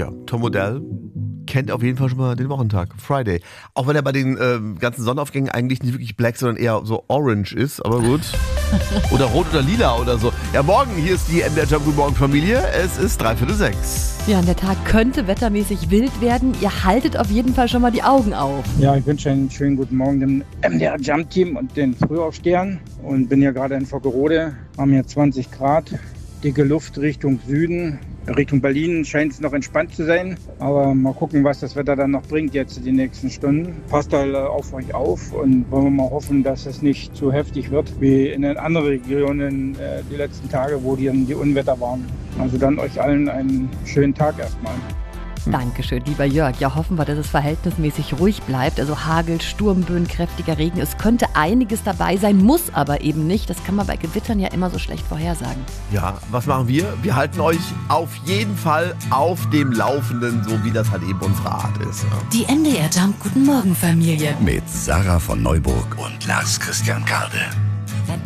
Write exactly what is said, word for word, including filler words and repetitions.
Ja, Tom Odell kennt auf jeden Fall schon mal den Wochentag, Friday. Auch wenn er bei den äh, ganzen Sonnenaufgängen eigentlich nicht wirklich black, sondern eher so orange ist, aber gut. Oder rot oder lila oder so. Ja, morgen, hier ist die M D R Jump Guten Morgen Familie. Es ist dreiviertel sechs. Ja, und der Tag könnte wettermäßig wild werden. Ihr haltet auf jeden Fall schon mal die Augen auf. Ja, ich wünsche einen schönen guten Morgen dem M D R Jump Team und den Frühaufstehern. Und bin hier gerade in Vockerode, haben hier zwanzig Grad, dicke Luft Richtung Süden. Richtung Berlin scheint es noch entspannt zu sein, aber mal gucken, was das Wetter dann noch bringt jetzt die nächsten Stunden. Passt halt auf euch auf und wollen wir mal hoffen, dass es nicht zu heftig wird wie in den anderen Regionen äh, die letzten Tage, wo die, die Unwetter waren. Also dann euch allen einen schönen Tag erstmal. Dankeschön, lieber Jörg. Ja, hoffen wir, dass es verhältnismäßig ruhig bleibt. Also Hagel, Sturmböen, kräftiger Regen. Es könnte einiges dabei sein, muss aber eben nicht. Das kann man bei Gewittern ja immer so schlecht vorhersagen. Ja, was machen wir? Wir halten euch auf jeden Fall auf dem Laufenden, so wie das halt eben unsere Art ist. Ja. Die M D R Jump Guten Morgen Familie. Mit Sarah von Neuburg und Lars Christian Karde.